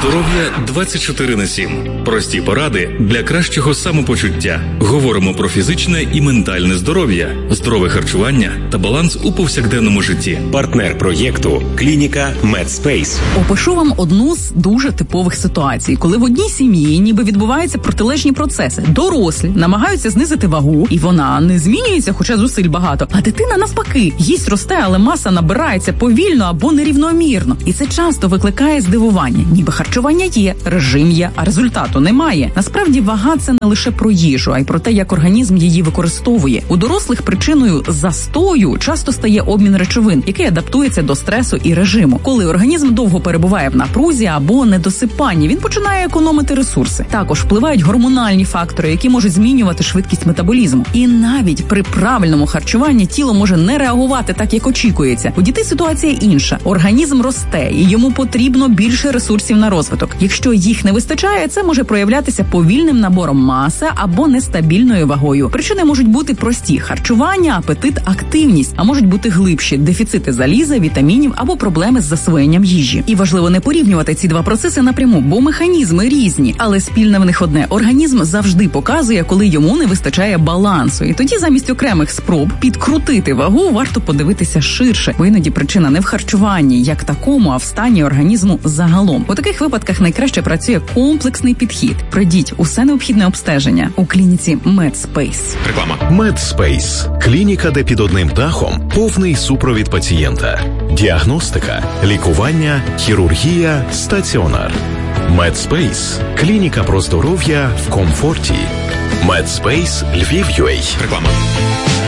Здоров'я 24/7. Прості поради для кращого самопочуття. Говоримо про фізичне і ментальне здоров'я, здорове харчування та баланс у повсякденному житті. Партнер проєкту – клініка Медспейс. Опишу вам одну з дуже типових ситуацій, коли в одній сім'ї ніби відбуваються протилежні процеси. Дорослі намагаються знизити вагу, і вона не змінюється, хоча зусиль багато. А дитина навпаки, їсть росте, але маса набирається повільно або нерівномірно. І це часто викликає здивування. Ніби харчування є, режим є, а результату немає. Насправді вага – це не лише про їжу, а й про те, як організм її використовує. У дорослих причиною застою часто стає обмін речовин, який адаптується до стресу і режиму. Коли організм довго перебуває в напрузі або недосипанні, він починає економити ресурси. Також впливають гормональні фактори, які можуть змінювати швидкість метаболізму. І навіть при правильному харчуванні тіло може не реагувати так, як очікується. У дітей ситуація інша. Організм росте, і йому потрібно більше ресурсів на розвиток. Якщо їх не вистачає, це може проявлятися повільним набором маси або нестабільною вагою. Причини можуть бути прості – харчування, апетит, активність, а можуть бути глибші – дефіцити заліза, вітамінів або проблеми з засвоєнням їжі. І важливо не порівнювати ці два процеси напряму, бо механізми різні, але спільне в них одне – організм завжди показує, коли йому не вистачає балансу. І тоді замість окремих спроб підкрутити вагу варто подивитися ширше, бо іноді причина не в харчуванні як такому, а в стані організму загалом. У таких випадках найкраще працює комплексний підхід. Пройдіть усе необхідне обстеження у клініці Медспейс. Реклама. Медспейс – клініка, де під одним дахом повний супровід пацієнта. Діагностика, лікування, хірургія, стаціонар. Медспейс – клініка про здоров'я в комфорті. Медспейс Львів.UA. Реклама.